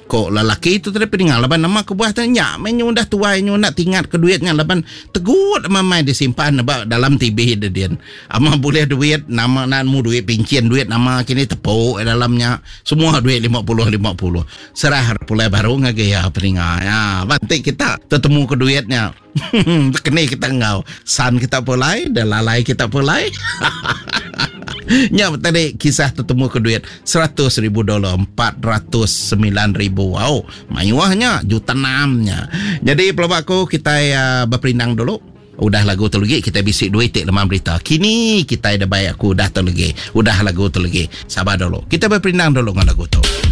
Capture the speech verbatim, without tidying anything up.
Kok lelaki itu tadi peningal laban nama kebuah tanya menyu dah tuai nyu nak tingat ke duitnya laban tegut mamai disimpan ba dalam T B dia. Ama boleh duit nama nanmu duit pincin duit nama kini tepuk dalamnya semua duit lima puluh lima puluh. Serah pula baru ngagaya peningal. Ya, bantik kita ketemu ke duitnya. Kena kita ngau san kita pulai dan lalai kita pulai. Nya tadi kisah tertemu ke duit seratus ribu dolar empat ratus sembilan ribu. Wow, mayuahnya juta enamnya. Jadi pelabak aku kita uh, berperindang dulu. Udah lagu tu lagi kita bisik duit tik lemah berita. Kini kita ada baik aku dah tu lagi. Udah lagu tu lagi. Sabar dulu. Kita berperindang dulu dengan lagu tu.